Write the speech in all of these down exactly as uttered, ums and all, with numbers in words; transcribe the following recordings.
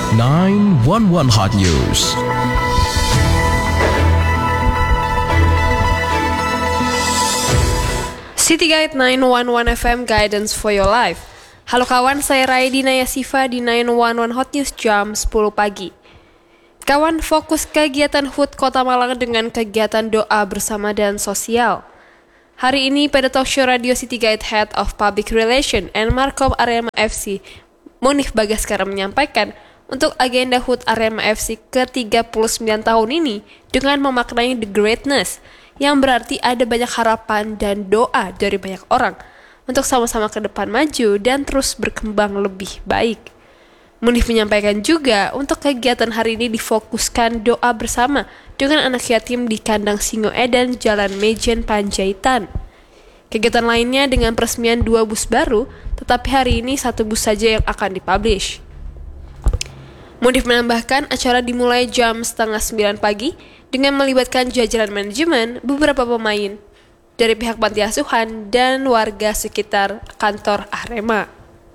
nine one one Hot News. City Guide nine one one F M Guidance for Your Life. Halo kawan, saya Raidina Yasifa di nine one one Hot News jam sepuluh pagi. Kawan, fokus kegiatan H U T Kota Malang dengan kegiatan doa bersama dan sosial. Hari ini pada talk show radio City Guide Head of Public Relation and Markom Arema F C, Munif Bagaskara menyampaikan untuk agenda H U T Arema F C ke tiga puluh sembilan tahun ini dengan memaknai The Greatness, yang berarti ada banyak harapan dan doa dari banyak orang untuk sama-sama ke depan maju dan terus berkembang lebih baik. Munif menyampaikan juga untuk kegiatan hari ini difokuskan doa bersama dengan anak yatim di kandang Singo Edan, Jalan Mejen Panjaitan. Kegiatan lainnya dengan peresmian dua bus baru, tetapi hari ini satu bus saja yang akan dipublish. Munif menambahkan acara dimulai jam setengah sembilan pagi dengan melibatkan jajaran manajemen, beberapa pemain dari pihak panti asuhan dan warga sekitar kantor Arema.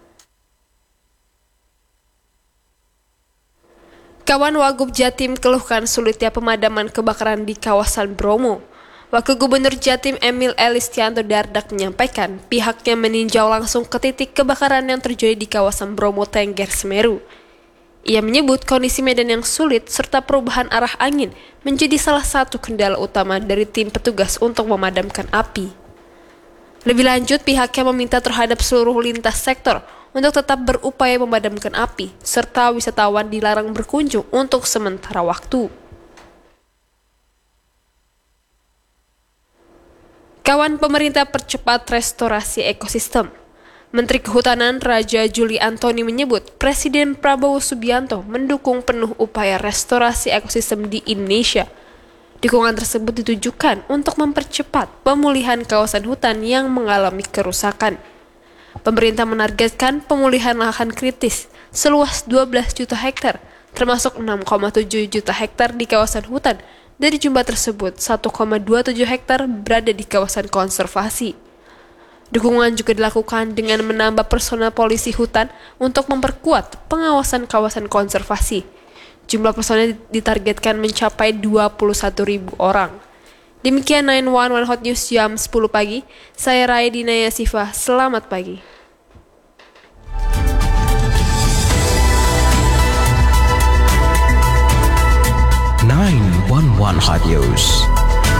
Kawan, Wagub Jatim keluhkan sulitnya pemadaman kebakaran di kawasan Bromo. Wakil Gubernur Jatim Emil Elistianto Dardak menyampaikan pihaknya meninjau langsung ke titik kebakaran yang terjadi di kawasan Bromo Tengger Semeru. Ia menyebut kondisi medan yang sulit serta perubahan arah angin menjadi salah satu kendala utama dari tim petugas untuk memadamkan api. Lebih lanjut, pihaknya meminta terhadap seluruh lintas sektor untuk tetap berupaya memadamkan api, serta wisatawan dilarang berkunjung untuk sementara waktu. Kawan, pemerintah percepat restorasi ekosistem. Menteri Kehutanan Raja Juli Antoni menyebut Presiden Prabowo Subianto mendukung penuh upaya restorasi ekosistem di Indonesia. Dukungan tersebut ditujukan untuk mempercepat pemulihan kawasan hutan yang mengalami kerusakan. Pemerintah menargetkan pemulihan lahan kritis seluas dua belas juta hektar, termasuk enam koma tujuh juta hektar di kawasan hutan. Dari jumlah tersebut, satu koma dua tujuh hektar berada di kawasan konservasi. Dukungan juga dilakukan dengan menambah personel polisi hutan untuk memperkuat pengawasan kawasan konservasi. Jumlah personel ditargetkan mencapai dua puluh satu ribu orang. Demikian nine one one Hot News jam sepuluh pagi. Saya Raidina Yasifa, selamat pagi. nine one one Hot News.